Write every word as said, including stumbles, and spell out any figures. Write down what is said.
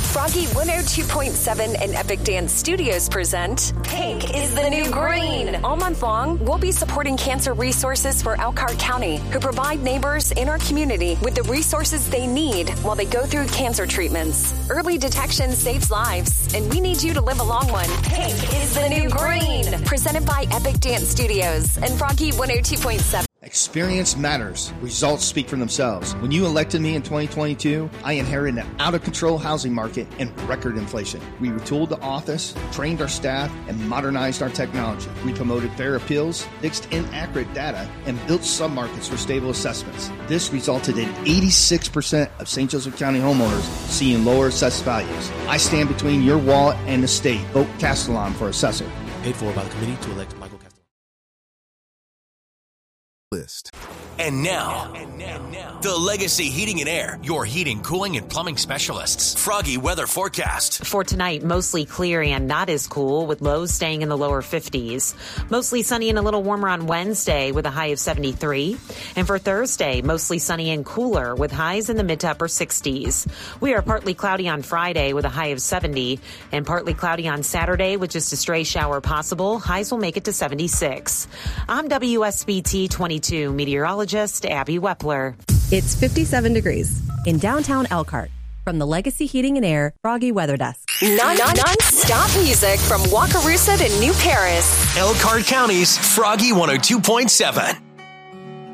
Froggy one oh two point seven and Epic Dance Studios present Pink is the New Green. All month long, we'll be supporting cancer resources for Elkhart County, who provide neighbors in our community with the resources they need while they go through cancer treatments. Early detection saves lives, and we need you to live a long one. Pink is the New Green. Presented by Epic Dance Studios and Froggy one oh two point seven. Experience matters. Results speak for themselves. When you elected me in twenty twenty-two, I inherited an out-of-control housing market and record inflation. We retooled the office, trained our staff, and modernized our technology. We promoted fair appeals, fixed inaccurate data, and built submarkets for stable assessments. This resulted in eighty-six percent of Saint Joseph County homeowners seeing lower assessed values. I stand between your wallet and the state. Vote Castellon for assessor. Paid for by the committee to elect Michael Castellon. List. And now, and now, the Legacy Heating and Air, your heating, cooling, and plumbing specialists. Froggy weather forecast. For tonight, mostly clear and not as cool, with lows staying in the lower fifties. Mostly sunny and a little warmer on Wednesday with a high of seventy-three. And for Thursday, mostly sunny and cooler with highs in the mid to upper sixties. We are partly cloudy on Friday with a high of seventy, and partly cloudy on Saturday with just a stray shower possible. Highs will make it to seventy-six. I'm W S B T twenty-two meteorologist Abby Wepler. It's fifty-seven degrees in downtown Elkhart. From the Legacy Heating and Air Froggy Weather Desk. Non, non, non-stop music from Wakarusa to New Paris. Elkhart County's Froggy one oh two point seven.